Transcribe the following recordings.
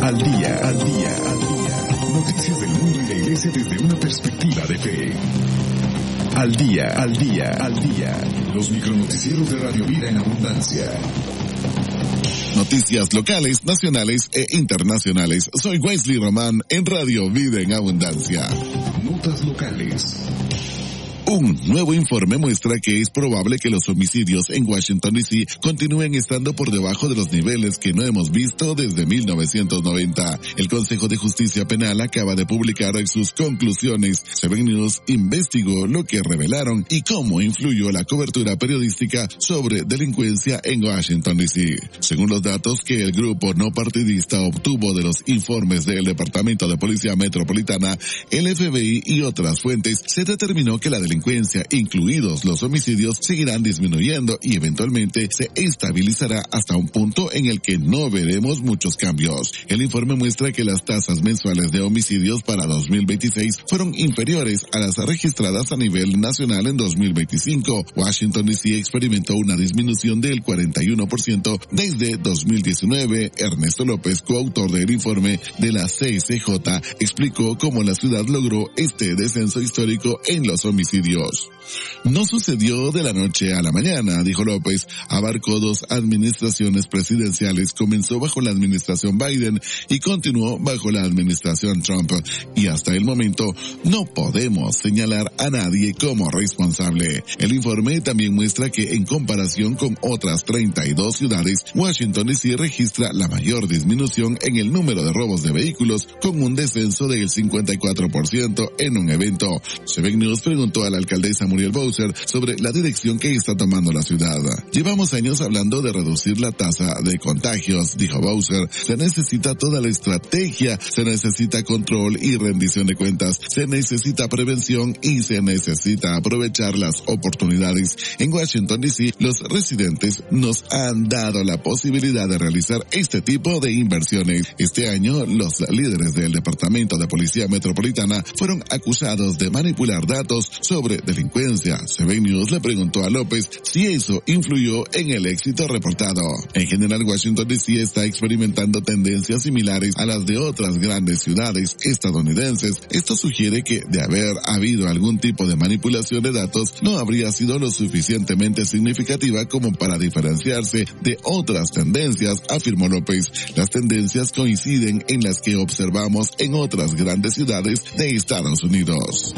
Al día. Noticias del mundo y la iglesia desde una perspectiva de fe. Al día. Los micronoticieros de Radio Vida en Abundancia. Noticias locales, nacionales e internacionales. Soy Wesley Román en Radio Vida en Abundancia. Notas locales. Un nuevo informe muestra que es probable que los homicidios en Washington, D.C. continúen estando por debajo de los niveles que no hemos visto desde 1990. El Consejo de Justicia Penal acaba de publicar sus conclusiones. 7 News investigó lo que revelaron y cómo influyó la cobertura periodística sobre delincuencia en Washington, D.C. Según los datos que el grupo no partidista obtuvo de los informes del Departamento de Policía Metropolitana, el FBI y otras fuentes, se determinó que la delincuencia, incluidos los homicidios, seguirán disminuyendo y eventualmente se estabilizará hasta un punto en el que no veremos muchos cambios. El informe muestra que las tasas mensuales de homicidios para 2026 fueron inferiores a las registradas a nivel nacional en 2025. Washington, D.C. experimentó una disminución del 41% desde 2019. Ernesto López, coautor del informe de la CSJ, explicó cómo la ciudad logró este descenso histórico en los homicidios. No sucedió de la noche a la mañana, dijo López. Abarcó 2 administraciones presidenciales, comenzó bajo la administración Biden y continuó bajo la administración Trump. Y hasta el momento no podemos señalar a nadie como responsable. El informe también muestra que en comparación con otras 32 ciudades, Washington D.C. registra la mayor disminución en el número de robos de vehículos, con un descenso del 54% en un evento. 7 News preguntó a la alcaldesa Muriel Bowser sobre la dirección que está tomando la ciudad. Llevamos años hablando de reducir la tasa de contagios, dijo Bowser. Se necesita toda la estrategia, se necesita control y rendición de cuentas, se necesita prevención y se necesita aprovechar las oportunidades. En Washington, D.C., los residentes nos han dado la posibilidad de realizar este tipo de inversiones. Este año, los líderes del Departamento de Policía Metropolitana fueron acusados de manipular datos sobre delincuencia. 7 News le preguntó a López si eso influyó en el éxito reportado. En general, Washington D.C. está experimentando tendencias similares a las de otras grandes ciudades estadounidenses. Esto sugiere que, de haber habido algún tipo de manipulación de datos, no habría sido lo suficientemente significativa como para diferenciarse de otras tendencias, afirmó López. Las tendencias coinciden en las que observamos en otras grandes ciudades de Estados Unidos.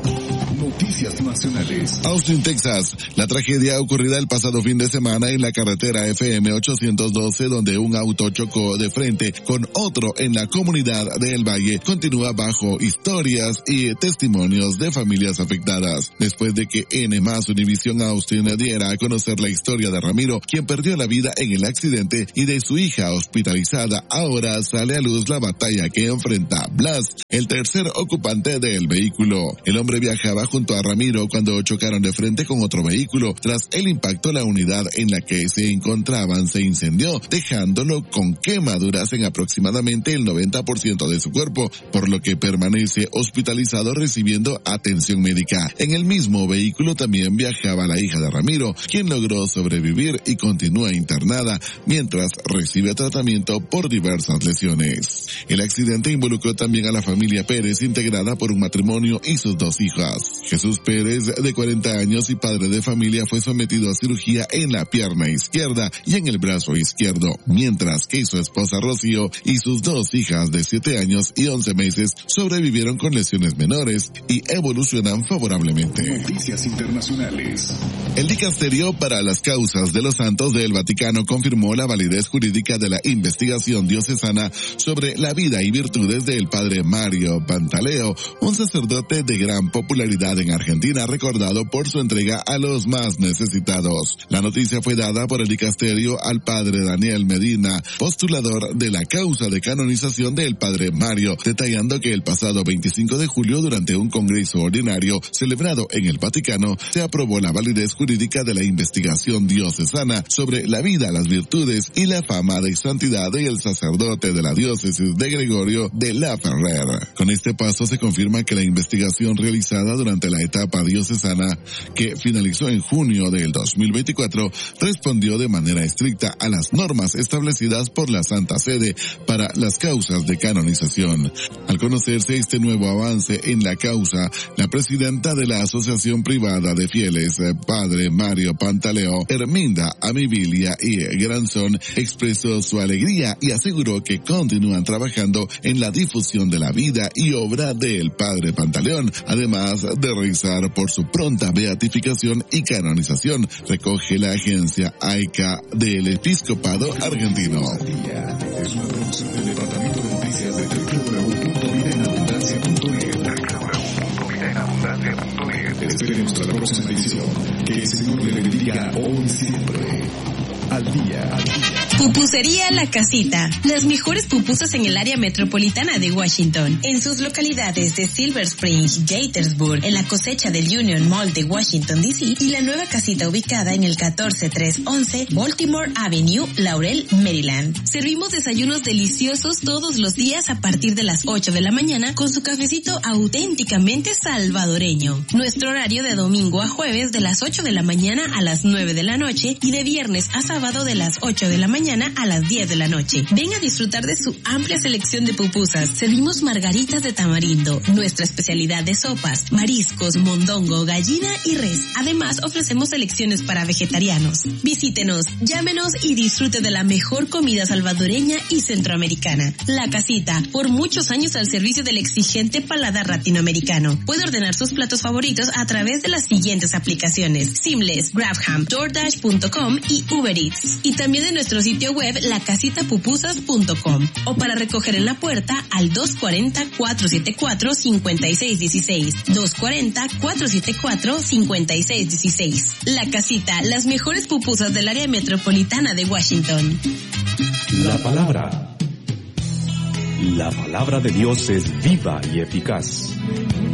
Noticias nacionales. Austin, Texas. La tragedia ocurrida el pasado fin de semana en la carretera FM 812, donde un auto chocó de frente con otro en la comunidad de El Valle, continúa bajo historias y testimonios de familias afectadas. Después de que N+ Univision Austin diera a conocer la historia de Ramiro, quien perdió la vida en el accidente, y de su hija hospitalizada, ahora sale a luz la batalla que enfrenta Blas, el tercer ocupante del vehículo. El hombre viajaba junto a Ramiro cuando chocaron de frente con otro vehículo. Tras el impacto, la unidad en la que se encontraban se incendió, dejándolo con quemaduras en aproximadamente el 90% de su cuerpo, por lo que permanece hospitalizado recibiendo atención médica. En el mismo vehículo también viajaba la hija de Ramiro, quien logró sobrevivir y continúa internada mientras recibe tratamiento por diversas lesiones. El accidente involucró también a la familia Pérez, integrada por un matrimonio y sus 2 hijas. Jesús Pérez, de 40 años y padre de familia, fue sometido a cirugía en la pierna izquierda y en el brazo izquierdo, mientras que su esposa Rocío y sus 2 hijas de 7 años y 11 meses sobrevivieron con lesiones menores y evolucionan favorablemente. Noticias internacionales. El Dicasterio para las Causas de los Santos del Vaticano confirmó la validez jurídica de la investigación diocesana sobre la vida y virtudes del padre Mario Pantaleo, un sacerdote de gran popularidad en Argentina, recordado por su entrega a los más necesitados. La noticia fue dada por el dicasterio al padre Daniel Medina, postulador de la causa de canonización del padre Mario, detallando que el pasado 25 de julio, durante un congreso ordinario celebrado en el Vaticano, se aprobó la validez jurídica de la investigación diocesana sobre la vida, las virtudes y la fama de santidad del sacerdote de la diócesis de Gregorio de la Ferrer. Con este paso se confirma que la investigación realizada durante de la etapa diocesana, que finalizó en junio del 2024, respondió de manera estricta a las normas establecidas por la Santa Sede para las causas de canonización. Al conocerse este nuevo avance en la causa, la presidenta de la Asociación Privada de Fieles, Padre Mario Pantaleo, Herminda Amibilia y Granzón, expresó su alegría y aseguró que continúan trabajando en la difusión de la vida y obra del Padre Pantaleón, además de rezar por su pronta beatificación y canonización, recoge la agencia AICA del Episcopado Argentino. Es una producción del Departamento de Noticias de www.vidaenabundancia.net. Esperemos a la próxima edición. Que el Señor le bendiga hoy y siempre. Al día, al día. Pupusería La Casita. Las mejores pupusas en el área metropolitana de Washington. En sus localidades de Silver Spring, Gaithersburg, en la cosecha del Union Mall de Washington, D.C. y la nueva casita ubicada en el 14311 Baltimore Avenue, Laurel, Maryland. Servimos desayunos deliciosos todos los días a partir de las 8 de la mañana con su cafecito auténticamente salvadoreño. Nuestro horario de domingo a jueves de las 8 de la mañana a las 9 de la noche y de viernes a sábado de las 8 de la mañana a las 10 de la noche. Ven a disfrutar de su amplia selección de pupusas. Servimos margaritas de tamarindo, nuestra especialidad de sopas, mariscos, mondongo, gallina y res. Además, ofrecemos selecciones para vegetarianos. Visítenos, llámenos y disfrute de la mejor comida salvadoreña y centroamericana. La Casita, por muchos años al servicio del exigente paladar latinoamericano. Puede ordenar sus platos favoritos a través de las siguientes aplicaciones: Seamless, Grabham, DoorDash.com y Uber Eats. Y también de nuestro sitio web lacasitapupusas.com o para recoger en la puerta al 240-474-5616. 240-474-5616. La Casita, las mejores pupusas del área metropolitana de Washington. La palabra de Dios es viva y eficaz.